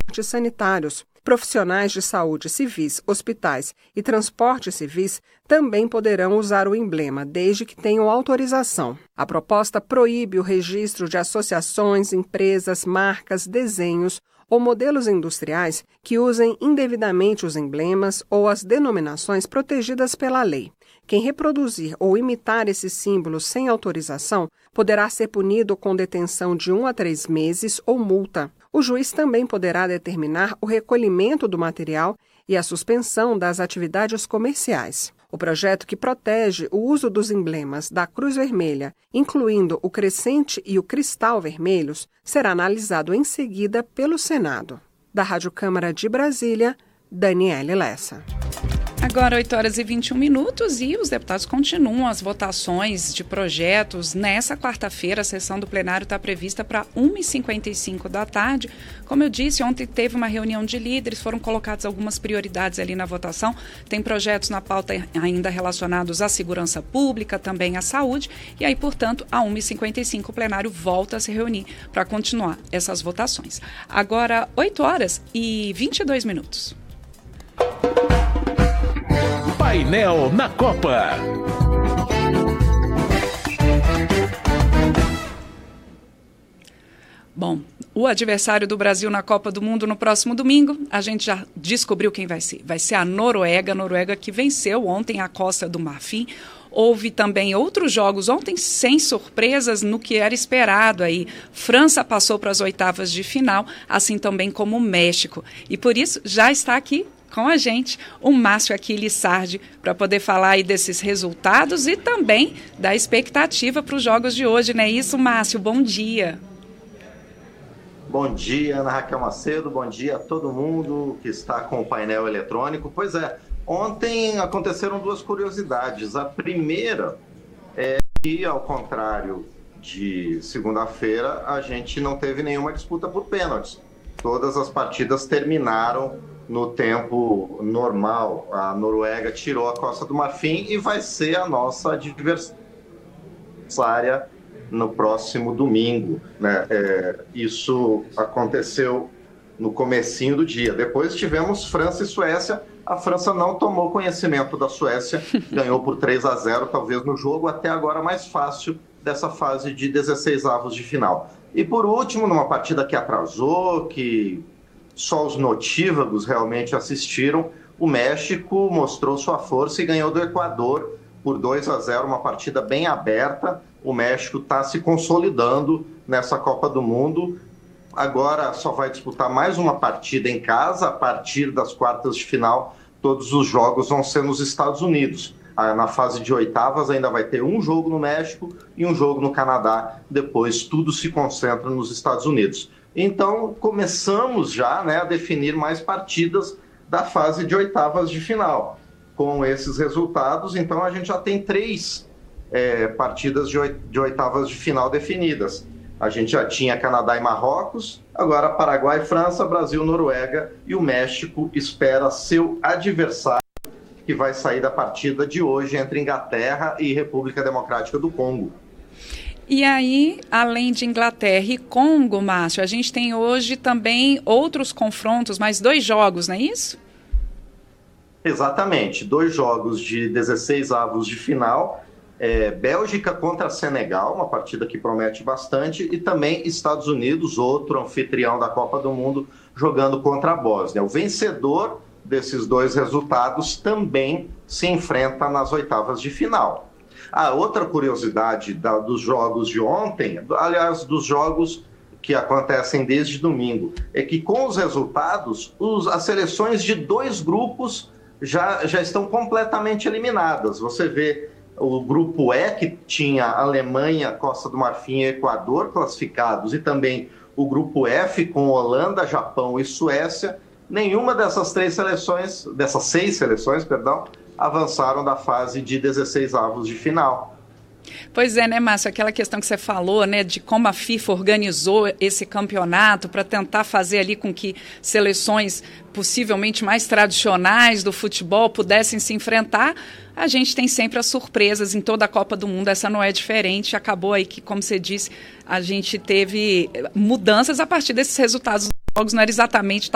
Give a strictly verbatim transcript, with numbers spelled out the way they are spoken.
sanitários. Profissionais de saúde civis, hospitais e transportes civis também poderão usar o emblema, desde que tenham autorização. A proposta proíbe o registro de associações, empresas, marcas, desenhos ou modelos industriais que usem indevidamente os emblemas ou as denominações protegidas pela lei. Quem reproduzir ou imitar esses símbolos sem autorização poderá ser punido com detenção de um a três meses ou multa. O juiz também poderá determinar o recolhimento do material e a suspensão das atividades comerciais. O projeto que protege o uso dos emblemas da Cruz Vermelha, incluindo o crescente e o cristal vermelhos, será analisado em seguida pelo Senado. Da Rádio Câmara de Brasília, Daniele Lessa. Agora, oito horas e vinte e um minutos, e os deputados continuam as votações de projetos. Nessa quarta-feira, a sessão do plenário está prevista para uma e cinquenta e cinco da tarde. Como eu disse, ontem teve uma reunião de líderes, foram colocadas algumas prioridades ali na votação. Tem projetos na pauta ainda relacionados à segurança pública, também à saúde. E aí, portanto, a uma e cinquenta e cinco o plenário volta a se reunir para continuar essas votações. Agora, oito horas e vinte e dois minutos. Painel na Copa. Bom, o adversário do Brasil na Copa do Mundo no próximo domingo, a gente já descobriu quem vai ser. Vai ser a Noruega, a Noruega que venceu ontem a Costa do Marfim. Houve também outros jogos ontem sem surpresas no que era esperado aí. França passou para as oitavas de final, assim também como o México. E por isso já está aqui com a gente o Márcio Achille Sardi para poder falar aí desses resultados e também da expectativa para os jogos de hoje, não é isso, Márcio? Bom dia. Bom dia, Ana Raquel Macedo, bom dia a todo mundo que está com o painel eletrônico. Pois é, ontem aconteceram duas curiosidades. A primeira é que, ao contrário de segunda-feira, a gente não teve nenhuma disputa por pênaltis. Todas as partidas terminaram no tempo normal. A Noruega tirou a Costa do Marfim e vai ser a nossa adversária no próximo domingo, né? É, isso aconteceu no comecinho do dia. Depois tivemos França e Suécia. A França não tomou conhecimento da Suécia, ganhou por três a zero, talvez no jogo até agora mais fácil dessa fase de dezesseis avos de final. E por último, numa partida que atrasou, que só os notívagos realmente assistiram, o México mostrou sua força e ganhou do Equador por dois a zero, uma partida bem aberta. O México está se consolidando nessa Copa do Mundo. Agora só vai disputar mais uma partida em casa. A partir das quartas de final, todos os jogos vão ser nos Estados Unidos. Na fase de oitavas ainda vai ter um jogo no México e um jogo no Canadá. Depois tudo se concentra nos Estados Unidos. Então começamos já, né, a definir mais partidas da fase de oitavas de final. Com esses resultados, então a gente já tem três é, partidas de oitavas de final definidas. A gente já tinha Canadá e Marrocos, agora Paraguai, França, Brasil, Noruega, e o México espera seu adversário, que vai sair da partida de hoje entre Inglaterra e República Democrática do Congo. E aí, além de Inglaterra e Congo, Márcio, a gente tem hoje também outros confrontos, mais dois jogos, não é isso? Exatamente, dois jogos de dezesseis avos de final, é, Bélgica contra Senegal, uma partida que promete bastante, e também Estados Unidos, outro anfitrião da Copa do Mundo, jogando contra a Bósnia. O vencedor desses dois resultados também se enfrenta nas oitavas de final. A outra curiosidade da, dos jogos de ontem, aliás, dos jogos que acontecem desde domingo, é que com os resultados, os, as seleções de dois grupos já, já estão completamente eliminadas. Você vê o grupo E, que tinha Alemanha, Costa do Marfim e Equador classificados, e também o grupo F, com Holanda, Japão e Suécia. Nenhuma dessas três seleções, dessas seis seleções, perdão, avançaram da fase de dezesseis avos de final. Pois é, né, Márcio? Aquela questão que você falou, né, de como a FIFA organizou esse campeonato para tentar fazer ali com que seleções possivelmente mais tradicionais do futebol pudessem se enfrentar. A gente tem sempre as surpresas em toda a Copa do Mundo, essa não é diferente. Acabou aí que, como você disse, a gente teve mudanças a partir desses resultados dos jogos, não era exatamente